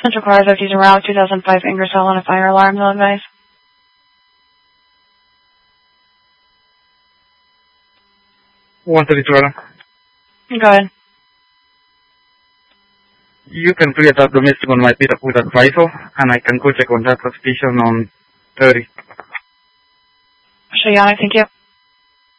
Central Car 50 Route 2005 Ingersoll on a fire alarm, no advice. 132. Go ahead. You can create a domestic on my pickup with advisor, and I can go check on that suspicion on 30. Show you on it, thank you.